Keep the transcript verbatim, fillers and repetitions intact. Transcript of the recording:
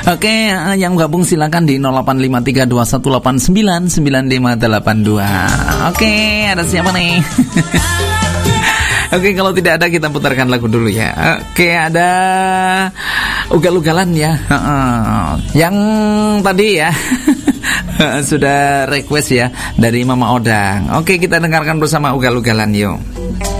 Oke, yang gabung silakan di nol delapan lima tiga dua satu delapan sembilan sembilan lima delapan dua. Oke, ada siapa nih? Oke, kalau tidak ada kita putarkan lagu dulu ya. Oke, ada ugal-ugalan ya. Yang tadi ya sudah request ya dari Mama Odang. Oke, kita dengarkan bersama ugal-ugalan yuk.